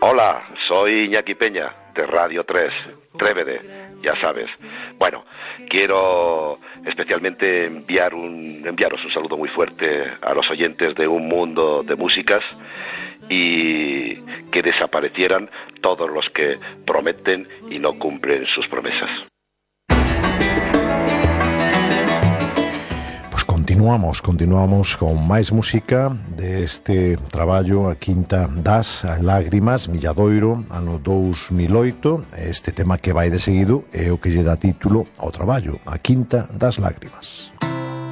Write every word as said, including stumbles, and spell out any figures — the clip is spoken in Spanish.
Hola, soy Iñaki Peña, de Radio tres, Trévede, ya sabes. Bueno, quiero especialmente enviar un, enviaros un saludo muy fuerte a los oyentes de Un Mundo de Músicas y que desaparecieran todos los que prometen y no cumplen sus promesas. Continuamos, continuamos con máis música deste traballo A Quinta das Lágrimas, Milladoiro, ano dous mil oito. Este tema que vai de seguido é o que lle dá título ao traballo, A Quinta das Lágrimas.